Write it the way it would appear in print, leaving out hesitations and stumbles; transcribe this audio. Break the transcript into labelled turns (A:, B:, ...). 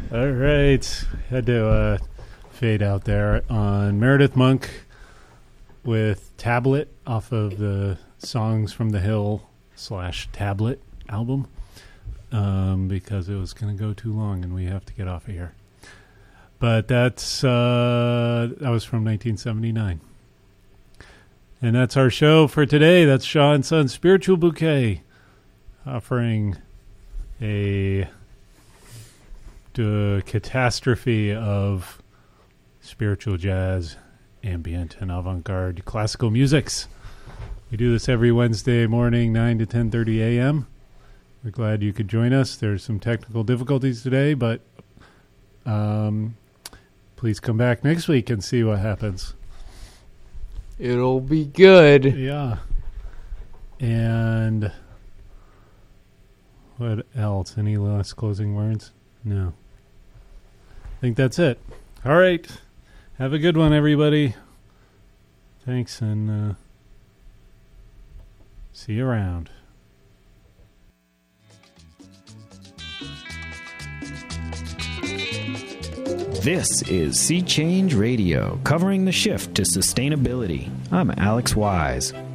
A: All right. Had to fade out there on Meredith Monk with Tablet off of the Songs from the Hill / Tablet album because it was going to go too long and we have to get off of here. But that was from 1979. And that's our show for today. That's Shaw and Son Spiritual Bouquet, offering a catastrophe of spiritual jazz, ambient, and avant-garde classical musics. We do this every Wednesday morning, 9 to 10:30 a.m. We're glad you could join us. There's some technical difficulties today, but please come back next week and see what happens.
B: It'll be good.
A: Yeah. And what else? Any last closing words? No. I think that's it. All right. Have a good one, everybody. Thanks, and see you around.
C: This is Sea Change Radio, covering the shift to sustainability. I'm Alex Wise.